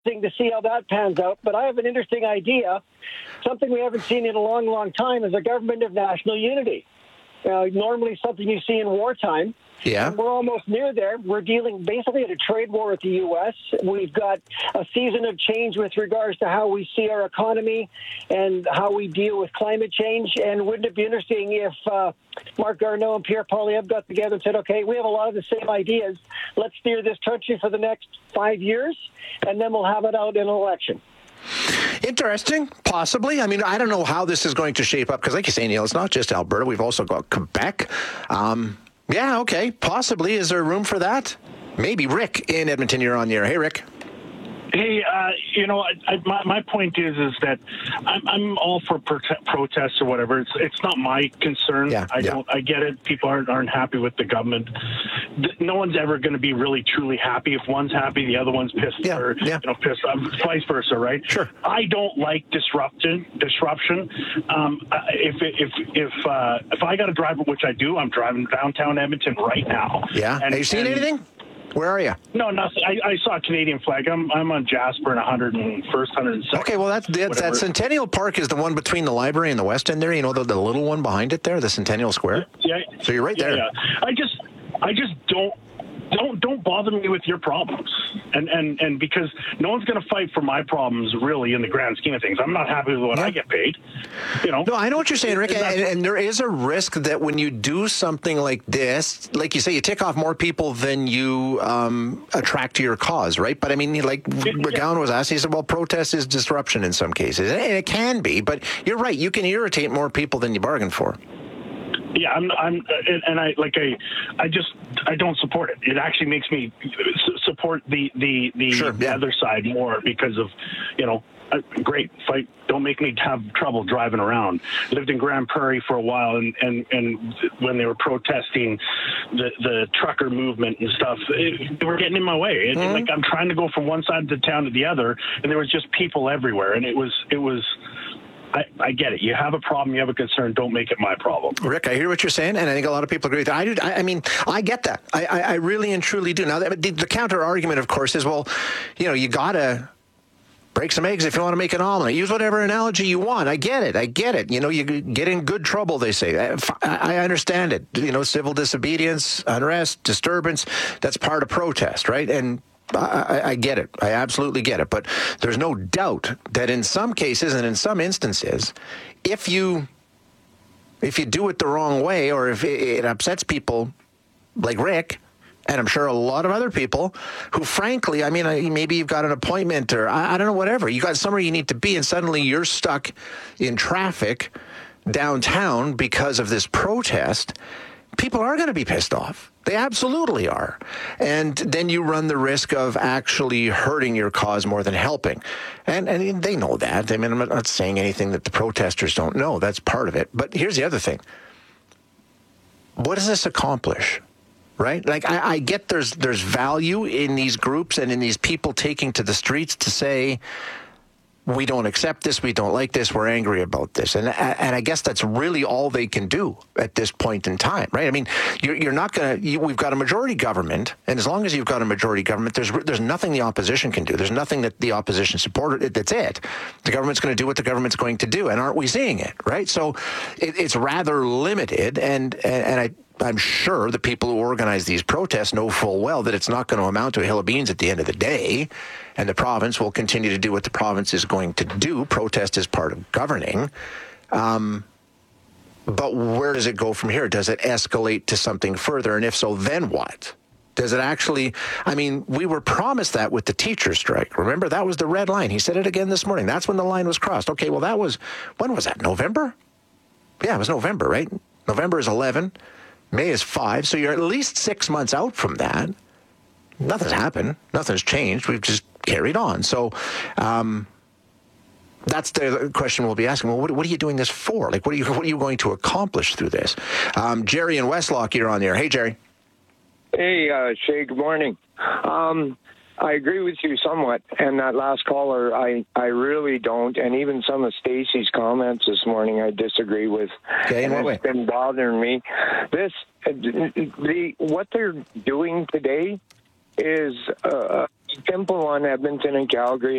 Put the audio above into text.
to see how that pans out. But I have an interesting idea. Something we haven't seen in a long, long time is a government of national unity. Normally something you see in wartime. Yeah. And we're almost near there. We're dealing basically at a trade war with the U.S. We've got a season of change with regards to how we see our economy and how we deal with climate change. And wouldn't it be interesting if Marc Garneau and Pierre Poilievre got together and said, okay, we have a lot of the same ideas. Let's steer this country for the next 5 years, and then we'll have it out in an election. Interesting, possibly. I mean, I don't know how this is going to shape up because, like you say, Neil, it's not just Alberta. We've also got Quebec. Yeah, okay, possibly. Is there room for that? Maybe. Rick in Edmonton, you're on the air. Hey, Rick. Hey, my point is that I'm all for protests or whatever. It's not my concern. I get it. People aren't happy with the government. No one's ever going to be really truly happy. If one's happy, the other one's pissed. Pissed. Vice versa, right? Sure. I don't like disruption. If I got to drive, which I do, I'm driving downtown Edmonton right now. Yeah. Have you seen anything? Where are you? No, nothing. I saw a Canadian flag. I'm on Jasper and 101st, 102nd. Okay, well, that Centennial Park is the one between the library and the West End there. You know, the little one behind it there, the Centennial Square? Yeah. So you're right there. Yeah. I just don't bother me with your problems. And because no one's going to fight for my problems, really, in the grand scheme of things. I'm not happy with what I get paid. No, I know what you're saying, Rick. And there is a risk that when you do something like this, like you say, you tick off more people than you attract to your cause, right? But I mean, like McGowan was asked, he said, well, protest is disruption in some cases. And it can be, but you're right. You can irritate more people than you bargained for. Yeah, I don't support it. It actually makes me support the other side more because of, great fight. Don't make me have trouble driving around. Lived in Grand Prairie for a while, and when they were protesting the trucker movement and stuff, they were getting in my way. Like I'm trying to go from one side of the town to the other, and there was just people everywhere, and it was. I get it. You have a problem. You have a concern. Don't make it my problem. Rick, I hear what you're saying, and I think a lot of people agree with that. I do. I mean, I get that. I really and truly do. Now, the counter argument, of course, is, well, you got to break some eggs if you want to make an omelet. Use whatever analogy you want. I get it. You get in good trouble, they say. I understand it. Civil disobedience, unrest, disturbance, that's part of protest, right? And I get it. I absolutely get it. But there's no doubt that in some cases and in some instances, if you do it the wrong way, or if it upsets people like Rick, and I'm sure a lot of other people who, frankly, I mean, maybe you've got an appointment or I don't know, whatever. You got somewhere you need to be, and suddenly you're stuck in traffic downtown because of this protest. People are going to be pissed off. They absolutely are. And then you run the risk of actually hurting your cause more than helping. And they know that. I mean, I'm not saying anything that the protesters don't know. That's part of it. But here's the other thing. What does this accomplish? Right? Like, I get there's value in these groups and in these people taking to the streets to say, we don't accept this, we don't like this, we're angry about this. And I guess that's really all they can do at this point in time, right? I mean, you're not going to, we've got a majority government, and as long as you've got a majority government, there's nothing the opposition can do. There's nothing that the opposition supported, that's it. The government's going to do what the government's going to do, and aren't we seeing it, right? So it's rather limited, and I'm sure the people who organize these protests know full well that it's not going to amount to a hill of beans at the end of the day, and the province will continue to do what the province is going to do. Protest is part of governing. But where does it go from here? Does it escalate to something further? And if so, then what? Does it actually, I mean, we were promised that with the teacher strike. Remember, that was the red line. He said it again this morning. That's when the line was crossed. Okay, well, when was that? November? Yeah, it was November, right? November is 11. May is 5, so you're at least 6 months out from that. Nothing's happened. Nothing's changed. We've just carried on. So that's the question we'll be asking. Well, what are you doing this for? Like, what are you going to accomplish through this? Jerry in Westlock, you're on there. Hey, Jerry. Hey, Shay, good morning. I agree with you somewhat, and that last caller, I really don't, and even some of Stacey's comments this morning, I disagree with. Okay, in what way? It's been bothering me. What they're doing today is simple one, Edmonton and Calgary.